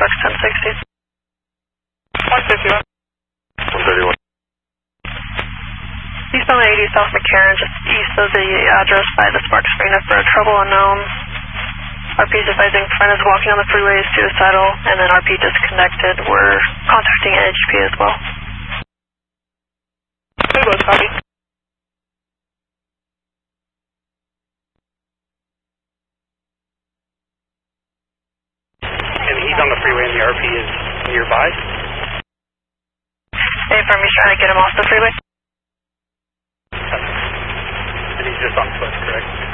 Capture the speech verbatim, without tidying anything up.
Sparks ten sixty. one fifty-one. one thirty-one. Eastbound eighty South McCarran, just east of the address by the Sparks Marina for trouble unknown. R P is advising friend is walking on the freeway, is suicidal, and then R P disconnected. We're contacting N H P as well. Hey, both copy. And he's on the freeway and the R P is nearby? Hey, firm, he's trying to get him off the freeway. And he's just on foot, correct?